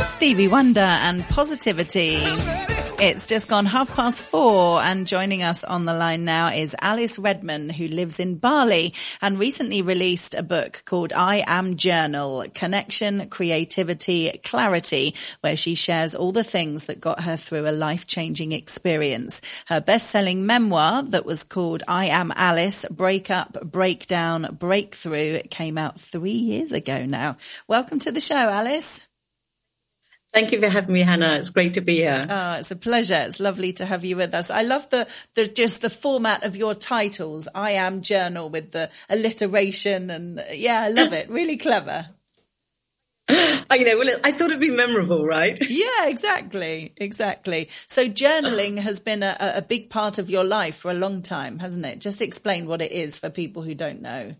Stevie Wonder and Positivity. It's just gone 4:30, and joining us on the line now is Alice Redman, who lives in Bali and recently released a book called I Am Journal, Connection, Creativity, Clarity, where she shares all the things that got her through a life-changing experience. Her best-selling memoir that was called I Am Alice, Breakup, Breakdown, Breakthrough came out 3 years ago now. Welcome to the show, Alice. Thank you for having me, Hannah. It's great to be here. Oh, it's a pleasure. It's lovely to have you with us. I love the format of your titles. I Am Journal with the alliteration, and yeah, I love it. Really clever. I thought it'd be memorable, right? Yeah, exactly. So journaling has been a big part of your life for a long time, hasn't it? Just explain what it is for people who don't know.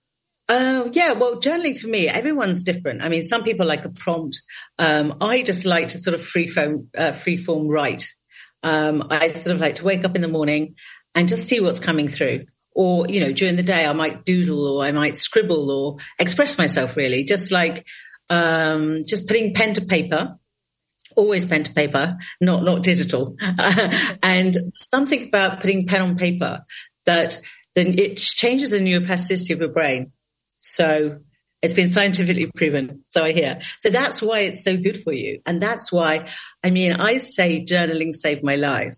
Well, journaling for me, everyone's different. I mean, some people like a prompt. I just like to sort of freeform write. I sort of like to wake up in the morning and just see what's coming through. Or, during the day, I might doodle or I might scribble or express myself really. Just like, just putting pen to paper, always pen to paper, not digital. And something about putting pen on paper that then it changes the neuroplasticity of your brain. So it's been scientifically proven, so I hear. So that's why it's so good for you. And that's why, I say journaling saved my life.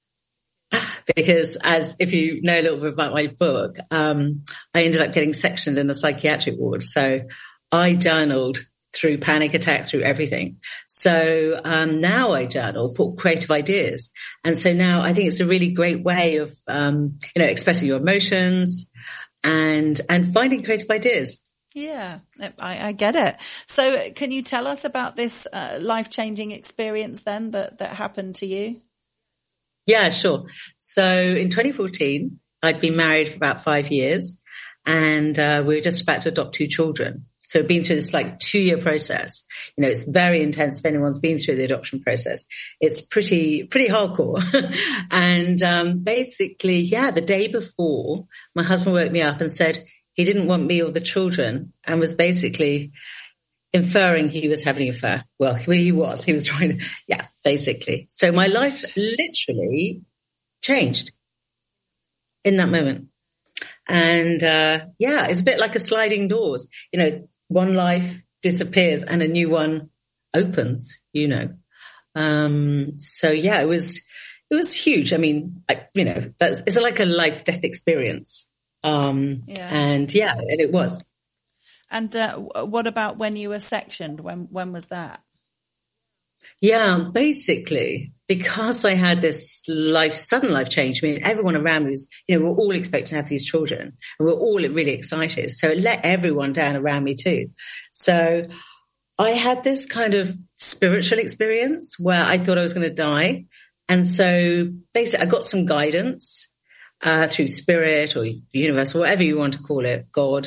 Because if you know a little bit about my book, I ended up getting sectioned in a psychiatric ward. So I journaled through panic attacks, through everything. So now I journal for creative ideas. And so now I think it's a really great way of, expressing your emotions and finding creative ideas. Yeah, I get it. So can you tell us about this life-changing experience then that happened to you? Yeah, sure. So in 2014, I'd been married for about 5 years, and we were just about to adopt 2 children. So we've been through this 2-year process. It's very intense. If anyone's been through the adoption process, it's pretty hardcore. And basically, the day before, my husband woke me up and said he didn't want me or the children, and was basically inferring he was having an affair. Well, he was trying to, basically. So my life literally changed in that moment. And it's a bit like a sliding doors. One life disappears and a new one opens, it was huge. It's like a life-death experience. And it was. And what about when you were sectioned? When was that? Yeah, basically, because I had this sudden life change. Everyone around me was, we're all expecting to have these children, and we're all really excited. So it let everyone down around me too. So I had this kind of spiritual experience where I thought I was going to die. And so basically I got some guidance through spirit or universe, or whatever you want to call it, God.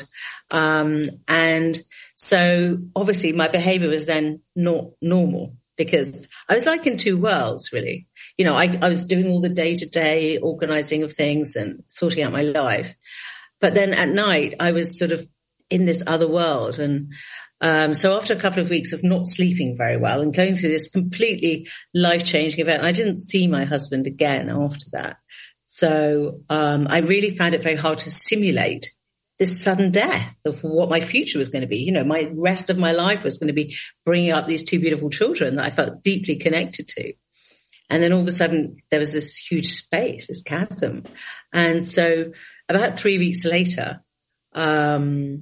And so obviously my behavior was then not normal, because I was like in 2 worlds, really. I was doing all the day-to-day organizing of things and sorting out my life. But then at night, I was sort of in this other world. And so after a couple of weeks of not sleeping very well and going through this completely life-changing event, I didn't see my husband again after that. So I really found it very hard to simulate this sudden death of what my future was going to be. My rest of my life was going to be bringing up these 2 beautiful children that I felt deeply connected to. And then all of a sudden there was this huge space, this chasm. And so about 3 weeks later, I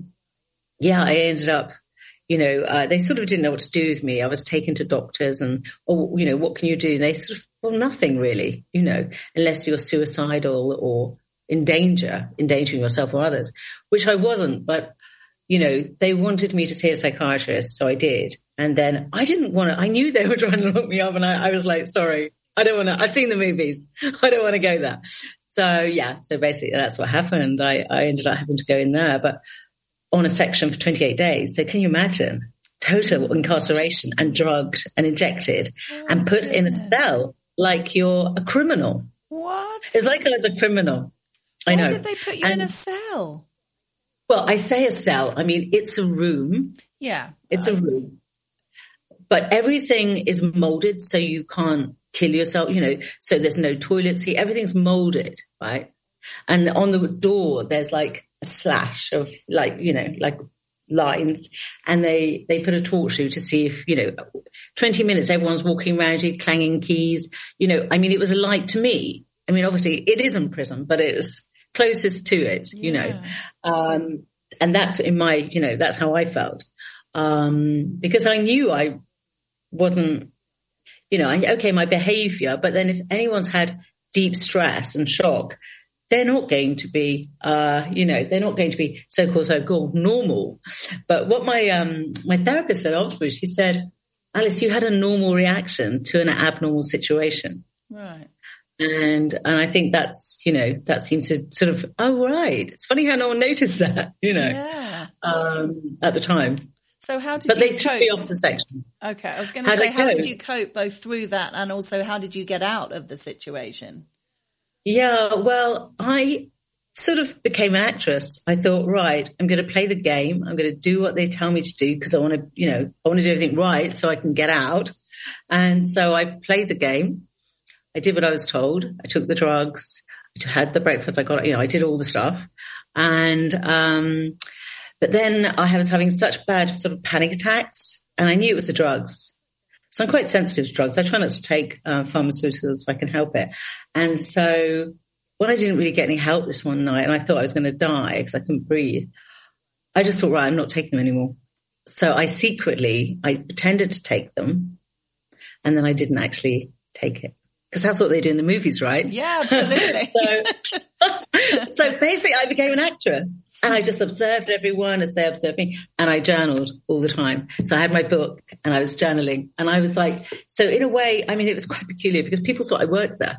ended up, they sort of didn't know what to do with me. I was taken to doctors and, what can you do? They sort of, well, nothing really, unless you're suicidal or endangering yourself or others, which I wasn't. But, they wanted me to see a psychiatrist, so I did. And then I didn't want to, I knew they were trying to lock me up, and I was like, sorry, I don't want to, I've seen the movies. I don't want to go there. So basically that's what happened. I ended up having to go in there, but on a section for 28 days. So can you imagine? Total incarceration and drugged and injected and put in a cell like you're a criminal. What? It's like I was a criminal. I know. Why did they put you in a cell? Well, I say a cell. It's a room. Yeah. It's a room. but everything is molded so you can't kill yourself, so there's no toilet seat. Everything's molded, right? And on the door, there's like a slash of like lines, and they put a torch through to see if, 20 minutes, everyone's walking around you, clanging keys. It was a light to me. Obviously it isn't prison, but it was closest to it, and that's in my, that's how I felt. Because I knew I wasn't, my behavior, but then if anyone's had deep stress and shock, they're not going to be, so-called normal. But what my therapist said afterwards, she said, Alice, you had a normal reaction to an abnormal situation. Right. And I think that's, that seems to sort of, oh, right. It's funny how no one noticed that, at the time. So how did but you they took me off the section. Okay. I was going to say, how did you cope both through that and also how did you get out of the situation? Yeah, well, I sort of became an actress. I thought, right, I'm going to play the game. I'm going to do what they tell me to do because I want to, do everything right so I can get out. And so I played the game. I did what I was told. I took the drugs. I had the breakfast. I did all the stuff. And, but then I was having such bad sort of panic attacks and I knew it was the drugs. So I'm quite sensitive to drugs. I try not to take pharmaceuticals if I can help it. And so when I didn't really get any help this one night and I thought I was going to die because I couldn't breathe, I just thought, right, I'm not taking them anymore. So I pretended to take them and then I didn't actually take it. Because that's what they do in the movies, right? Yeah, absolutely. So basically I became an actress and I just observed everyone as they observed me and I journaled all the time. So I had my book and I was journaling and I was like, so in a way, it was quite peculiar because people thought I worked there,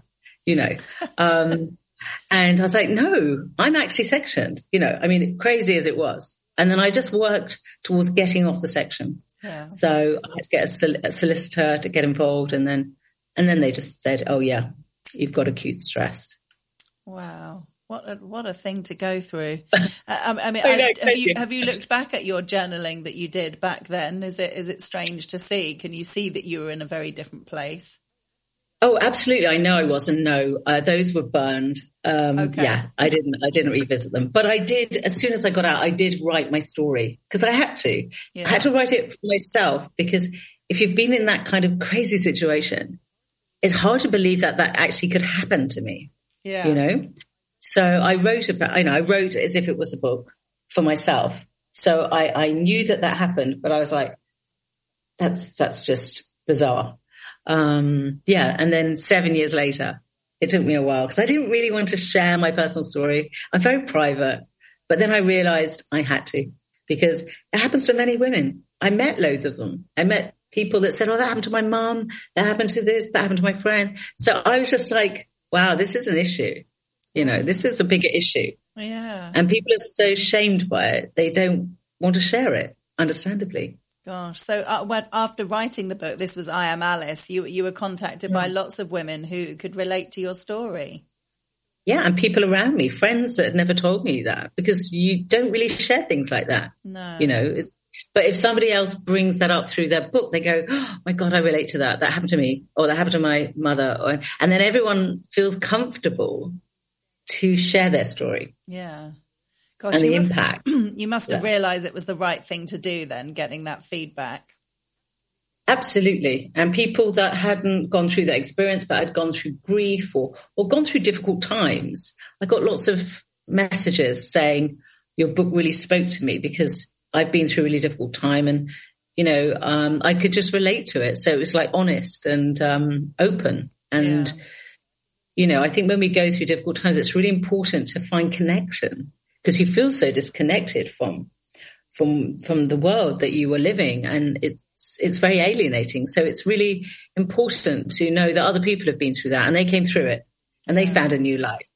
and I was like, no, I'm actually sectioned, crazy as it was. And then I just worked towards getting off the section. Yeah. So I had to get a solicitor to get involved and then they just said, oh, yeah, you've got acute stress. Wow. What a thing to go through. Have you looked back at your journaling that you did back then? Is it strange to see? Can you see that you were in a very different place? Oh, absolutely. I know I was. And no, those were burned. Okay. Yeah, I didn't revisit them. But I did, as soon as I got out, I did write my story because I had to. Yeah. I had to write it for myself because if you've been in that kind of crazy situation, it's hard to believe that actually could happen to me. Yeah. So I wrote I wrote as if it was a book for myself. So I knew that happened, but I was like, that's just bizarre. And then 7 years later, it took me a while because I didn't really want to share my personal story. I'm very private, but then I realized I had to because it happens to many women. I met loads of them. I met people that said, oh, that happened to my mum, that happened to this, that happened to my friend. So I was just like, wow, this is an issue. This is a bigger issue. Yeah. And people are so shamed by it. They don't want to share it, understandably. Gosh. So after writing the book, this was I Am Alice, you were contacted by lots of women who could relate to your story. Yeah, and people around me, friends that had never told me that because you don't really share things like that. No. But if somebody else brings that up through their book, they go, oh, my God, I relate to that. That happened to me or that happened to my mother. And then everyone feels comfortable to share their story. Yeah. Gosh, and the impact. You must have realised it was the right thing to do then, getting that feedback. Absolutely. And people that hadn't gone through that experience but had gone through grief or gone through difficult times, I got lots of messages saying, your book really spoke to me because I've been through a really difficult time and, I could just relate to it. So it was like honest and open. And, I think when we go through difficult times, it's really important to find connection because you feel so disconnected from the world that you were living. And it's very alienating. So it's really important to know that other people have been through that and they came through it and they found a new life,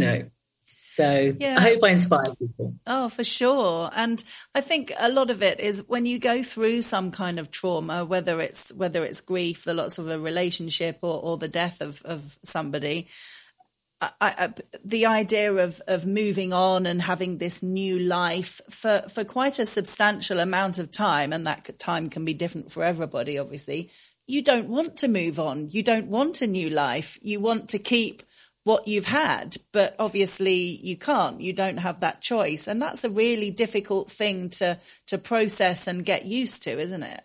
So I hope I inspire people. Oh, for sure. And I think a lot of it is when you go through some kind of trauma, whether it's grief, the loss of a relationship or the death of somebody, the idea of moving on and having this new life for quite a substantial amount of time, and that time can be different for everybody, obviously, you don't want to move on. You don't want a new life. You want to keep what you've had, but obviously you can't. You don't have that choice. And that's a really difficult thing to process and get used to, isn't it?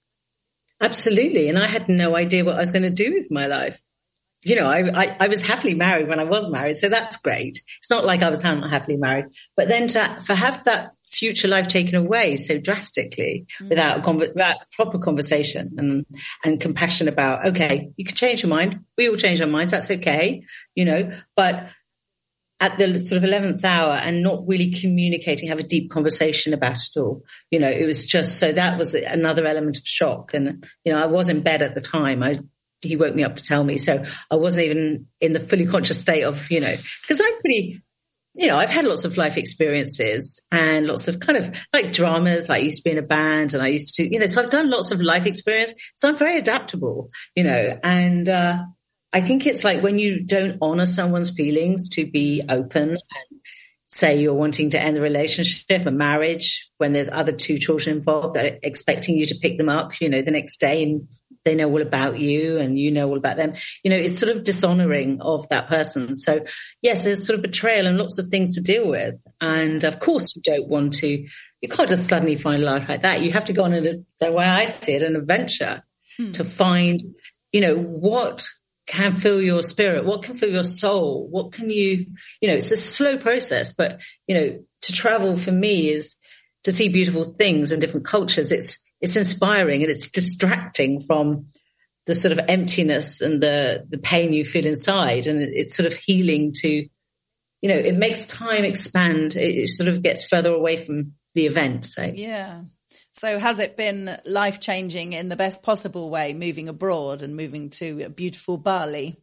Absolutely. And I had no idea what I was going to do with my life. You know, I was happily married when I was married, so that's great. It's not like I was unhappily married. But then to have that future life taken away so drastically without proper conversation and compassion about, okay, you can change your mind. We all change our minds. That's okay, you know. But at the sort of 11th hour and not really communicating, have a deep conversation about it all. You know, it was just, so that was another element of shock. And, you know, I was in bed at the time. He woke me up to tell me. So I wasn't even in the fully conscious state of, you know, because I'm pretty, you know, I've had lots of life experiences and lots of kind of like dramas. Like I used to be in a band and I used to, you know, so I've done lots of life experience. So I'm very adaptable, you know, and I think it's like when you don't honor someone's feelings to be open and say you're wanting to end the relationship, a marriage, when there's other two children involved that are expecting you to pick them up, you know, the next day and they know all about you and you know all about them. You know, it's sort of dishonoring of that person. So yes, there's sort of betrayal and lots of things to deal with. And of course you don't want to, you can't just suddenly find a life like that. You have to go on the way I see it, an adventure to find, you know, what can fill your spirit, what can fill your soul, what can you know, it's a slow process, but, you know, to travel for me is to see beautiful things in different cultures. It's inspiring and it's distracting from the sort of emptiness and the pain you feel inside. And it's sort of healing to, you know, it makes time expand. It sort of gets further away from the event. So. Yeah. So has it been life-changing in the best possible way, moving abroad and moving to beautiful Bali?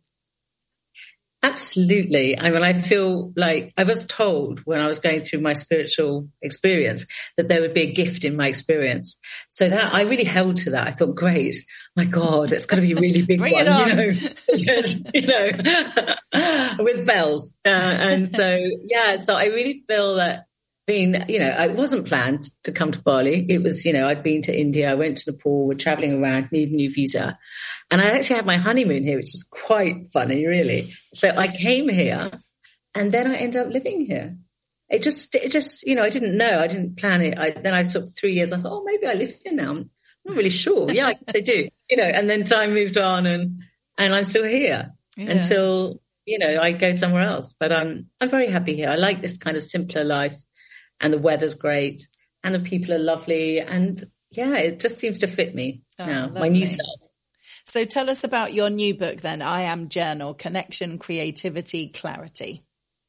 Absolutely. I mean, I feel like I was told when I was going through my spiritual experience that there would be a gift in my experience. So that I really held to that. I thought, great, my God, it's going to be a really big Bring one, it on. you know, because, you know, with bells. And so, yeah, so I really feel that being, you know, I wasn't planned to come to Bali. It was, you know, I'd been to India, I went to Nepal, we're traveling around, need a new visa. And I actually had my honeymoon here, which is quite funny, really. So I came here and then I ended up living here. It just, you know, I didn't know. I didn't plan it. Then I sort of 3 years, I thought, oh, maybe I live here now. I'm not really sure. Yeah, I guess I do. You know, and then time moved on and I'm still here until, you know, I go somewhere else. But I'm very happy here. I like this kind of simpler life and the weather's great and the people are lovely. And yeah, it just seems to fit me now, my new self. So tell us about your new book then, I Am Journal, Connection, Creativity, Clarity.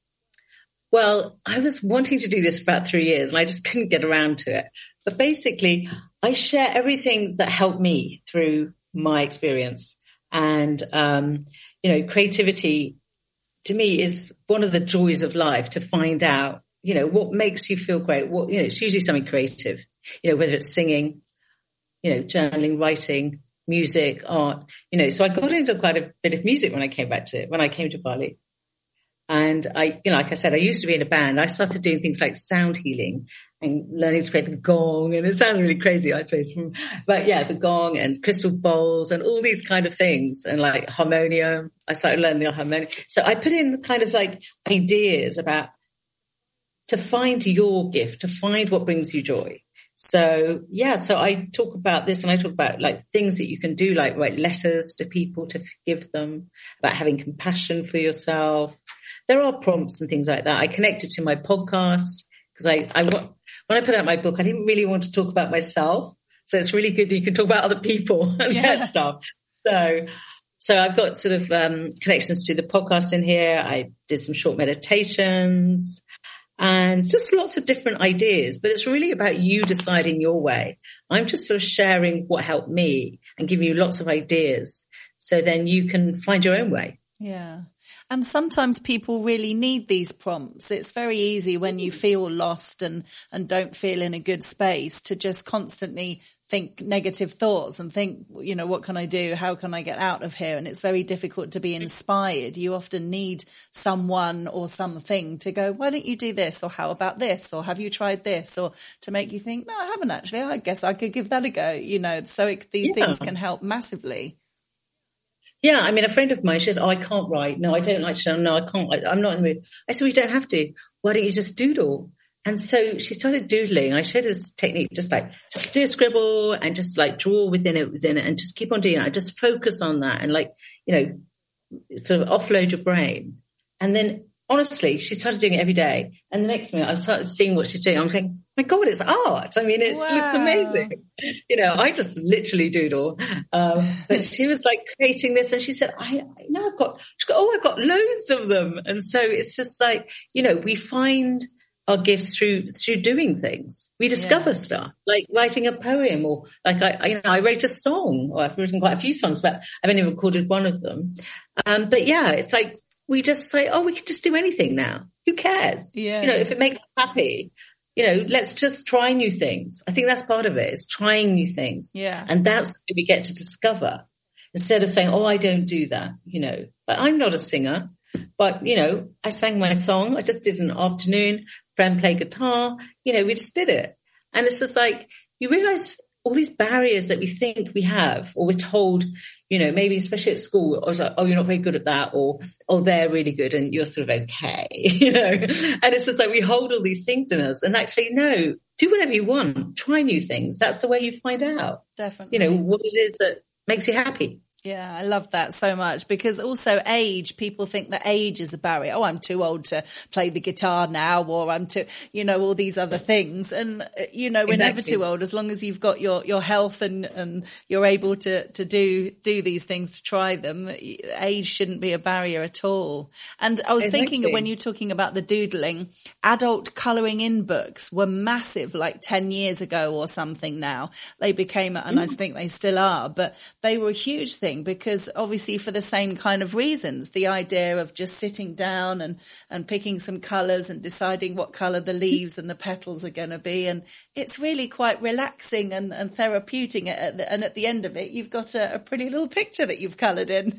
Well, I was wanting to do this for about 3 years and I just couldn't get around to it. But basically, I share everything that helped me through my experience. And, you know, creativity to me is one of the joys of life, to find out, you know, what makes you feel great. What, you know, it's usually something creative, you know, whether it's singing, you know, journaling, writing, music, art, you know. So I got into quite a bit of music when I came to Bali. And I, you know, like I said, I used to be in a band. I started doing things like sound healing and learning to play the gong. And it sounds really crazy, I suppose. But yeah, the gong and crystal bowls and all these kind of things. And like harmonium. I started learning the harmonium. So I put in kind of like ideas about to find your gift, to find what brings you joy. So, yeah, so I talk about this and I talk about like things that you can do, like write letters to people to forgive them, about having compassion for yourself. There are prompts and things like that. I connected to my podcast because when I put out my book, I didn't really want to talk about myself. So it's really good that you can talk about other people and their stuff. So I've got sort of connections to the podcast in here. I did some short meditations. And just lots of different ideas, but it's really about you deciding your way. I'm just sort of sharing what helped me and giving you lots of ideas so then you can find your own way. Yeah. And sometimes people really need these prompts. It's very easy when you feel lost and don't feel in a good space to just constantly think negative thoughts and think, you know, what can I do? How can I get out of here? And it's very difficult to be inspired. You often need someone or something to go, why don't you do this? Or how about this? Or have you tried this? Or to make you think, no, I haven't actually. I guess I could give that a go, you know. So these things can help massively. Yeah, I mean, a friend of mine said, I can't write. No, I don't like to. No, I can't. I'm not in the mood. I said, well, you don't have to. Why don't you just doodle? And so she started doodling. I showed her this technique, just do a scribble and just like draw within it and just keep on doing it. Just focus on that and like, you know, sort of offload your brain. And then honestly, she started doing it every day. And the next minute I started seeing what she's doing. I'm thinking, my God, it's art. I mean, it looks amazing. You know, I just literally doodle. But she was like creating this and she said, I've got loads of them. And so it's just like, you know, we find our gifts through doing things. We discover stuff like writing a poem or like I wrote a song, or I've written quite a few songs, but I've only recorded one of them. But yeah, it's like, we just say, oh, we can just do anything now. Who cares? Yeah. You know, if it makes us happy, you know, let's just try new things. I think that's part of it. It's trying new things. Yeah. And that's what we get to discover instead of saying, oh, I don't do that. You know, I'm not a singer, but, you know, I sang my song. I just did an afternoon. Friend played guitar. You know, we just did it. And it's just like, you realize all these barriers that we think we have, or we're told, you know, maybe especially at school, or it's like, oh, you're not very good at that, or, oh, they're really good and you're sort of okay, you know. And it's just like we hold all these things in us and actually, no, do whatever you want, try new things. That's the way you find out. Definitely. You know, what it is that makes you happy. Yeah, I love that so much because also age, people think that age is a barrier. Oh, I'm too old to play the guitar now, or I'm too, you know, all these other things. And, you know, we're never too old as long as you've got your health and you're able to do these things, to try them. Age shouldn't be a barrier at all. And I was thinking when you're talking about the doodling, adult colouring in books were massive like 10 years ago or something now. They became, and I think they still are, but they were a huge thing. Because obviously for the same kind of reasons, the idea of just sitting down and picking some colours and deciding what colour the leaves and the petals are going to be. And it's really quite relaxing and therapeutic. And at the end of it, you've got a pretty little picture that you've coloured in.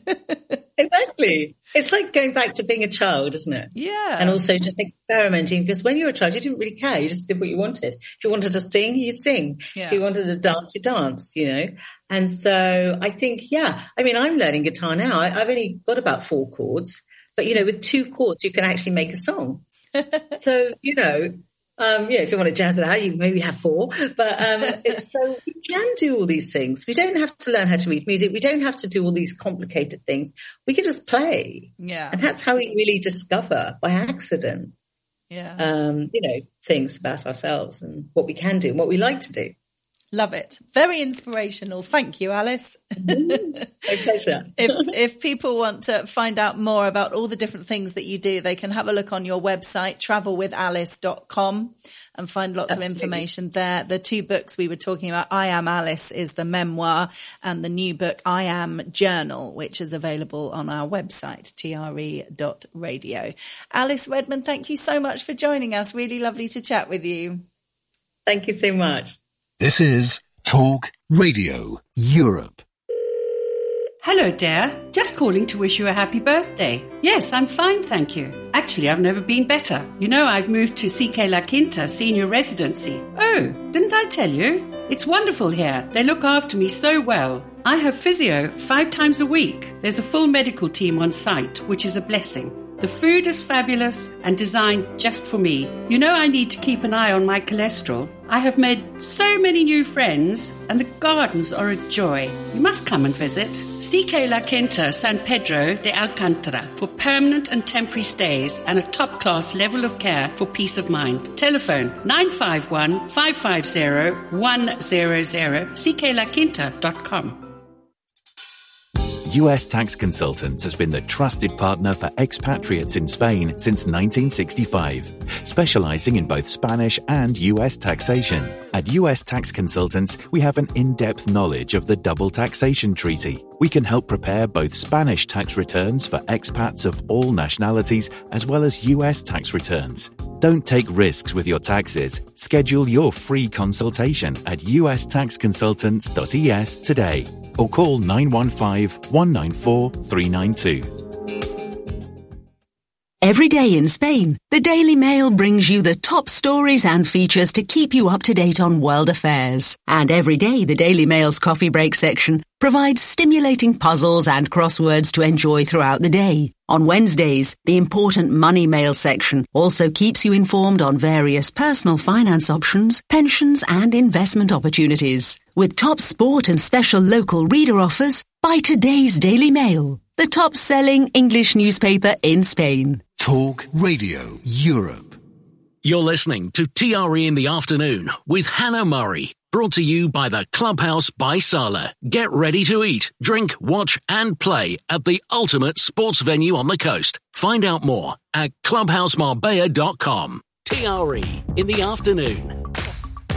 Exactly. It's like going back to being a child, isn't it? Yeah. And also just experimenting, because when you were a child, you didn't really care. You just did what you wanted. If you wanted to sing, you'd sing. Yeah. If you wanted to dance, you dance, you know. And so I think, I mean, I'm learning guitar now. I've only got about 4 chords, but, you know, with 2 chords, you can actually make a song. So, you know, if you want to jazz it out, you maybe have 4. But so we can do all these things. We don't have to learn how to read music. We don't have to do all these complicated things. We can just play. Yeah. And that's how we really discover by accident, you know, things about ourselves and what we can do and what we like to do. Love it. Very inspirational. Thank you, Alice. My pleasure. If people want to find out more about all the different things that you do, they can have a look on your website, travelwithalice.com, and find lots of information there. The 2 books we were talking about, I Am Alice is the memoir, and the new book, I Am Journal, which is available on our website, tre.radio. Alice Redman, thank you so much for joining us. Really lovely to chat with you. Thank you so much. This is Talk Radio Europe. Hello, dear. Just calling to wish you a happy birthday. Yes, I'm fine, thank you. Actually, I've never been better. You know, I've moved to CK La Quinta Senior Residency. Oh, didn't I tell you? It's wonderful here. They look after me so well. I have physio 5 times a week. There's a full medical team on site, which is a blessing. The food is fabulous and designed just for me. You know, I need to keep an eye on my cholesterol. I have made so many new friends and the gardens are a joy. You must come and visit. CK La Quinta San Pedro de Alcántara for permanent and temporary stays and a top-class level of care for peace of mind. Telephone 951 550 100 cklaquinta.com. US Tax Consultants has been the trusted partner for expatriates in Spain since 1965, specializing in both Spanish and US taxation. At US Tax Consultants, we have an in-depth knowledge of the double taxation treaty. We can help prepare both Spanish tax returns for expats of all nationalities as well as US tax returns. Don't take risks with your taxes. Schedule your free consultation at ustaxconsultants.es today or call 915-194-392. Every day in Spain, the Daily Mail brings you the top stories and features to keep you up to date on world affairs. And every day, the Daily Mail's coffee break section provides stimulating puzzles and crosswords to enjoy throughout the day. On Wednesdays, the important Money Mail section also keeps you informed on various personal finance options, pensions and investment opportunities. With top sport and special local reader offers, buy today's Daily Mail, the top-selling English newspaper in Spain. Talk Radio Europe. You're listening to TRE in the Afternoon with Hannah Murray, brought to you by the Clubhouse by Sala. Get ready to eat, drink, watch and play at the ultimate sports venue on the coast. Find out more at clubhousemarbella.com. TRE in the Afternoon.